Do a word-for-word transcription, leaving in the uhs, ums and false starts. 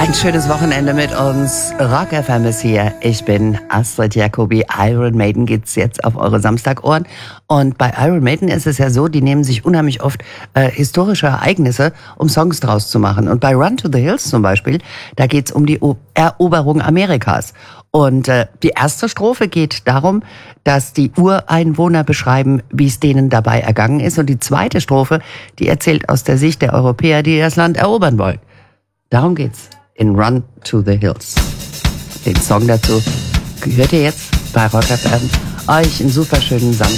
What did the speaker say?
Ein schönes Wochenende mit uns. Rock F M ist hier. Ich bin Astrid Jacobi. Iron Maiden geht's jetzt auf eure Samstagohren. Und bei Iron Maiden ist es ja so, die nehmen sich unheimlich oft äh, historische Ereignisse, um Songs draus zu machen. Und bei Run to the Hills zum Beispiel, da geht's um die o- Eroberung Amerikas. Und äh, die erste Strophe geht darum, dass die Ureinwohner beschreiben, wie es denen dabei ergangen ist. Und die zweite Strophe, die erzählt aus der Sicht der Europäer, die das Land erobern wollen. Darum geht's in Run to the Hills. Den Song dazu hört ihr jetzt bei Rock F M. Euch einen super schönen Samstag.